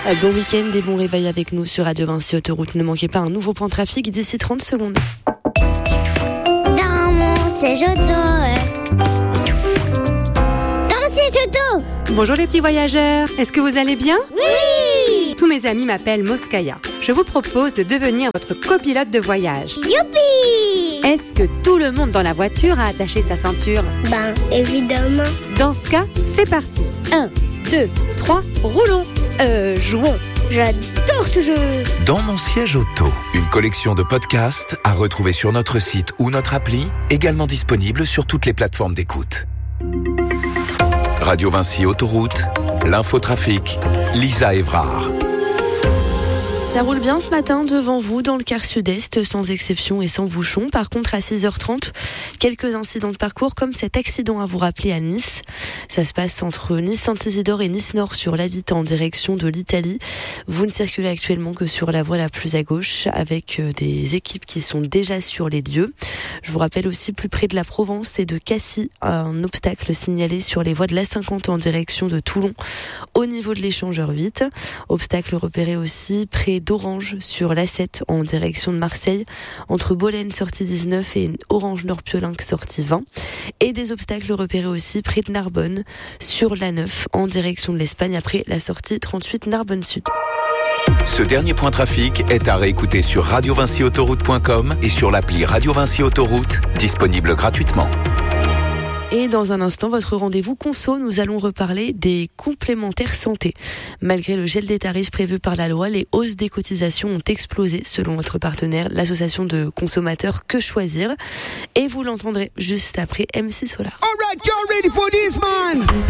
Bon week-end et bon réveil avec nous sur Radio Vinci Autoroute. Ne manquez pas un nouveau point de trafic d'ici 30 secondes. Dans mon siège auto. Dans mon siège auto. Bonjour les petits voyageurs, est-ce que vous allez bien ? Oui. Tous mes amis m'appellent Moskaya. Je vous propose de devenir votre copilote de voyage. Youpi. Est-ce que tout le monde dans la voiture a attaché sa ceinture ? Ben, évidemment. Dans ce cas, c'est parti. 1, 2, 3, roulons. Jouons. J'adore ce jeu. Dans mon siège auto, une collection de podcasts à retrouver sur notre site ou notre appli, également disponible sur toutes les plateformes d'écoute. Radio Vinci Autoroute, l'infotrafic, Lisa Évrard. Ça roule bien ce matin devant vous dans le quart sud-est, sans exception et sans bouchon. Par contre, à 6h30, quelques incidents de parcours comme cet accident à vous rappeler à Nice. Ça se passe entre Nice-Saint-Isidore et Nice-Nord sur l'Habitant en direction de l'Italie. Vous ne circulez actuellement que sur la voie la plus à gauche avec des équipes qui sont déjà sur les lieux. Je vous rappelle aussi plus près de la Provence et de Cassis, un obstacle signalé sur les voies de l'A50 en direction de Toulon au niveau de l'échangeur 8. Obstacle repéré aussi près d'Orange sur l'A7 en direction de Marseille entre Bolène sortie 19 et Orange-Nord-Piolenc sortie 20 et des obstacles repérés aussi près de Narbonne sur l'A9 en direction de l'Espagne après la sortie 38 Narbonne Sud. Ce dernier point trafic est à réécouter sur radiovinciautoroute.com et sur l'appli Radio Vinci Autoroute, disponible gratuitement. Et dans un instant, votre rendez-vous conso, nous allons reparler des complémentaires santé. Malgré le gel des tarifs prévu par la loi, les hausses des cotisations ont explosé selon notre partenaire, l'association de consommateurs Que Choisir. Et vous l'entendrez juste après MC Solar. All right, y'all ready for this, man?